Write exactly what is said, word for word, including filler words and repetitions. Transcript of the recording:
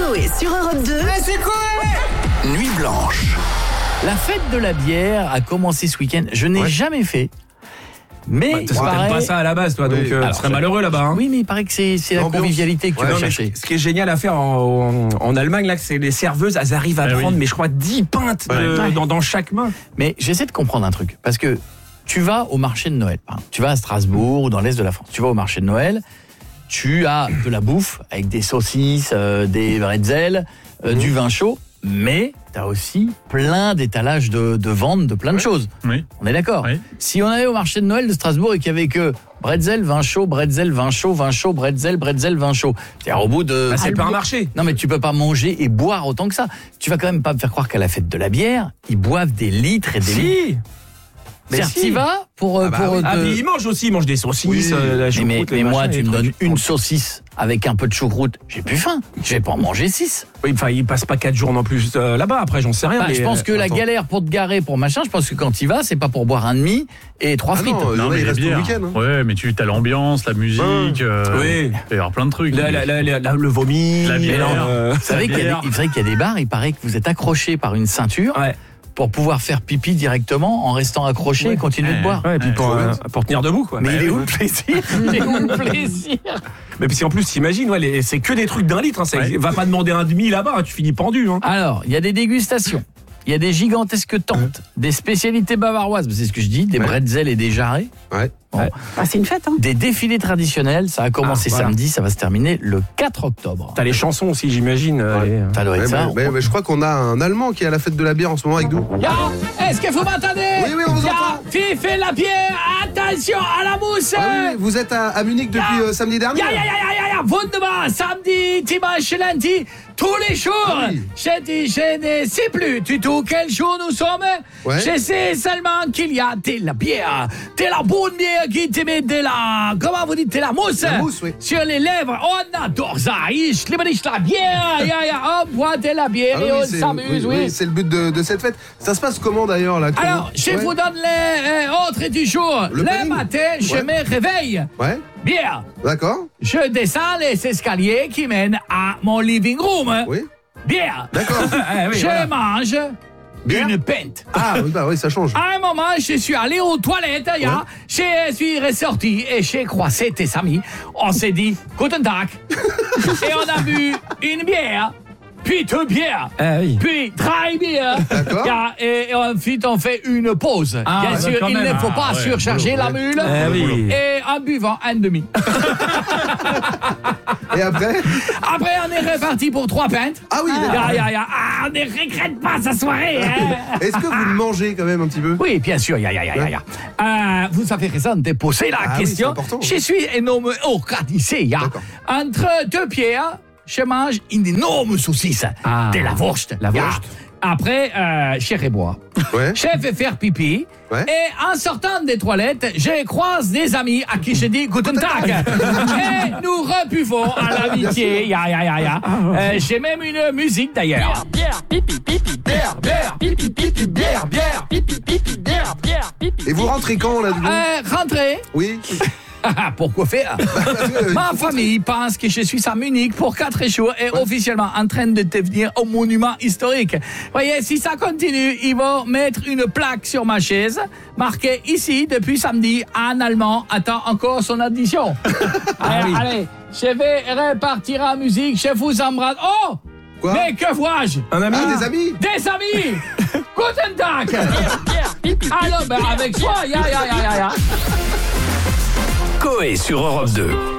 Coé sur Europe deux. Mais c'est Coé! Nuit blanche. La fête de la bière a commencé ce week-end. Je n'ai Ouais. jamais fait. Mais Bah, il t'aimes paraît... pas ça à la base, toi, donc Oui. euh, Alors, tu serais je- malheureux là-bas. Hein. Oui, mais il paraît que c'est, c'est la L'ambiance. convivialité que tu Ouais, vas non, mais chercher. ce qui est génial à faire en, en, en Allemagne, là, c'est les serveuses, elles arrivent à Ah prendre, oui. mais je crois, dix pintes de- Ouais. dans, dans chaque main. Mais j'essaie de comprendre un truc. Parce que tu vas au marché de Noël. Par exemple. Tu vas à Strasbourg ou dans l'Est de la France. Tu vas au marché de Noël. Tu as de la bouffe avec des saucisses, euh, des bretzels, euh, Mmh. du vin chaud. Mais tu as aussi plein d'étalages de, de vente de plein de choses. Oui. On est d'accord. Oui. Si on allait au marché de Noël de Strasbourg et qu'il y avait que bretzel, vin chaud, bretzel, vin chaud, vin chaud, bretzel, bretzel, vin chaud. C'est-à-dire au bout de... Bah, c'est pas un marché. Non mais tu peux pas manger et boire autant que ça. Tu vas quand même pas me faire croire qu'à la fête de la bière, ils boivent des litres et des litres. Si. Mais Certes, si. t'y vas pour... euh, Ah, bah pour oui. de- Ah, puis ils mangent aussi, ils mangent des saucisses, Oui. euh, la mais, choucroute, mais, les mais moi, machins, tu les me donnes trucs. une saucisse avec un peu de choucroute, j'ai plus faim. Je vais pas en manger six. Oui, enfin, ils passent pas quatre jours non plus euh, là-bas, après, j'en sais rien. Bah, mais, je pense que euh, la attends. galère pour te garer, pour machin, je pense que quand tu vas, c'est pas pour boire un demi et trois Ah frites. non, Non, mais il les reste au bières. week-end. hein. Ouais, mais tu as l'ambiance, la musique, Ouais. euh, Oui. il va y avoir plein de trucs. La- la- la- la- la- le vomi, La bière. euh, Vous savez qu'il y, a bière. des- il vrai qu'il y a des bars, il paraît que vous êtes accroché par une ceinture Ouais. pour pouvoir faire pipi directement en restant accroché Ouais. et continuer de Ouais. boire. Ouais, et puis Ouais, pour, faut euh, mettre. pour tenir debout, quoi. Mais Bah, il est oui. où le plaisir Il est où le plaisir Mais puis en plus, t'imagines, ouais, les- c'est que des trucs d'un litre. Hein, ça- Ouais. Va pas demander un demi là-bas, hein, tu finis pendu. Hein. Alors, il y a des dégustations. Il y a des gigantesques tentes, des spécialités bavaroises, c'est ce que je dis, des Ouais. bretzels et des jarrets. Ouais. Bon. Ouais. Ah, c'est une fête, hein. Des défilés traditionnels, ça a commencé Ah, voilà. samedi, ça va se terminer le quatre octobre. T'as les chansons aussi, j'imagine. euh, les- Ça doit être Ouais, ça. mais, mais- mais je crois qu'on a un Allemand qui est à la fête de la bière en ce moment avec nous. Ya, est-ce que vous m'entendez? Oui, oui, on vous Ya, entend. Fifi et la bière, attention à la mousse. Ah oui, vous êtes à, à Munich depuis euh, samedi dernier. Ya, ya, ya, ya, ya, ya, wunderbar, samedi, dimanche, lundi, tous les jours. Ah oui. Je, dis, je ne sais plus du tout quel jour nous sommes. Ouais. Je sais seulement qu'il y a de la bière, de la bonne bière qui te met de la, comment vous dites, de la mousse, La mousse, oui. sur les lèvres. On adore ça. Ich liebe nicht la bière. Ya, ya, on boit de la bière Ah et oui, on c'est- s'amuse, oui, oui. oui, c'est le but de, de cette fête. Ça se passe comment d'ailleurs là comment- Alors, je Ouais. vous donne les euh, autres du jour. Le Le, planning. matin, je Ouais. me réveille. Ouais, Bière. d'accord. Je descends les escaliers qui mènent à mon living room. Oui, Bière. d'accord. Ah, oui, je voilà. mange Bière. une pinte. Ah oui, bah oui, ça change. À un moment, je suis allé aux toilettes, ya. Je suis ressorti et j'ai croisé tes amis. On s'est dit, Guten Tag. Et on a bu une bière, puis deux bières. Ah oui. Puis, drei bières. D'accord. Ya, Et ensuite, on fait une pause. Ah, Bien bah, sûr, quand il même. ne faut Ah, pas ouais, surcharger boulot, la ouais. mule. Ah oui. Et en buvant un demi. Et après Après, on est reparti pour trois pintes. Ah oui, Ya, d'accord. ya, ya. Ah, on ne regrette pas sa soirée. Hein. Est-ce que vous le mangez quand même un petit peu? Oui, bien sûr, ya, ya, ya, ya, ya. Euh, vous avez raison de poser la Ah oui, question. c'est important. Je suis énorme organisé. Ya. D'accord. Entre deux pierres, je mange une énorme saucisse. Ah. De la Wurst. La Ya. Wurst. Après, euh, je bois. Ouais. Je vais faire pipi. Ouais. Et en sortant des toilettes, je croise des amis à qui je dis Guten Tag. Et nous rebuvons à l'amitié. Ya, ya, ya, ya. Euh, J'ai même une musique d'ailleurs. Bière, pipi, pipi, bière, bière, pipi, pipi, bière, bière, pipi, pipi, bière, bière, pipi. Et vous rentrez quand là du coup? Euh, rentrez. Oui. Pourquoi faire? Ma famille pense que je suis à Munich pour quatre jours et officiellement en train de devenir un monument historique. Voyez, si ça continue, ils vont mettre une plaque sur ma chaise, marquée ici depuis samedi en allemand, attend encore son addition. allez, allez, je vais repartir en musique, je vous embrasse. Oh! Quoi? Mais que vois-je? Un ami. Ah, des amis. Des amis! Guten Tag! Bière, pipi, Alors, ben avec soi, ya, ya, ya, ya, ya. Coé sur Europe deux.